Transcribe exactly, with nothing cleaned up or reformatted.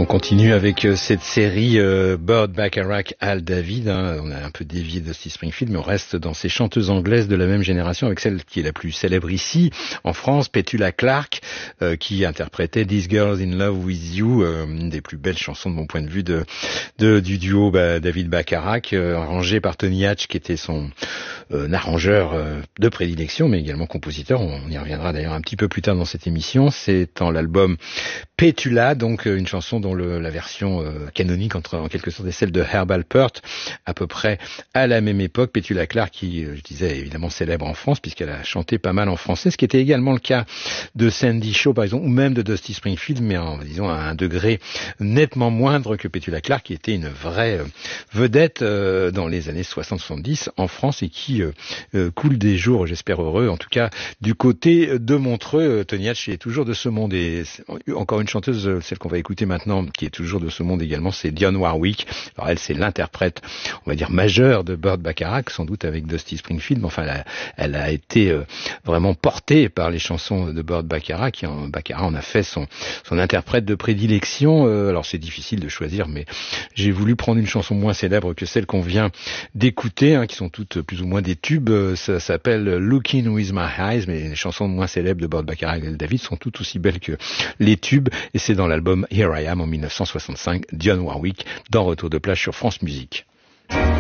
On continue avec cette série euh, Burt Bacharach, Al David. Hein. On a un peu dévié de Steve Springfield, mais on reste dans ces chanteuses anglaises de la même génération, avec celle qui est la plus célèbre ici, en France, Petula Clark, euh, qui interprétait This Girl's in Love with You, euh, une des plus belles chansons de mon point de vue de, de du duo bah, David Bacharach, euh, arrangé par Tony Hatch, qui était son euh, arrangeur euh, de prédilection, mais également compositeur. On y reviendra d'ailleurs un petit peu plus tard dans cette émission. C'est dans l'album Petula, donc une chanson dont le, la version euh, canonique entre, en quelque sorte est celle de Herb Alpert, à peu près à la même époque. Petula Clark, qui, euh, je disais, évidemment célèbre en France, puisqu'elle a chanté pas mal en français, ce qui était également le cas de Sandy Shaw, par exemple, ou même de Dusty Springfield, mais en, disons, à un degré nettement moindre que Petula Clark, qui était une vraie euh, vedette euh, dans les années soixante soixante-dix en France et qui euh, euh, coule des jours, j'espère heureux, en tout cas du côté de Montreux. Tony Hatch est toujours de ce monde, et encore une chanteuse, celle qu'on va écouter maintenant, qui est toujours de ce monde également, c'est Dionne Warwick. Alors elle, c'est l'interprète, on va dire, majeure de Burt Bacharach, sans doute avec Dusty Springfield, mais enfin, elle a, elle a été euh, vraiment portée par les chansons de Burt Bacharach. En, Bacharach en a fait son, son interprète de prédilection. Euh, alors c'est difficile de choisir, mais j'ai voulu prendre une chanson moins célèbre que celle qu'on vient d'écouter, hein, qui sont toutes plus ou moins des tubes. Ça s'appelle Looking With My Eyes, mais les chansons moins célèbres de Burt Bacharach et David sont toutes aussi belles que les tubes, et c'est dans l'album Here I Am en mille neuf cent soixante-cinq, Dionne Warwick, dans Retour de plage sur France Musique.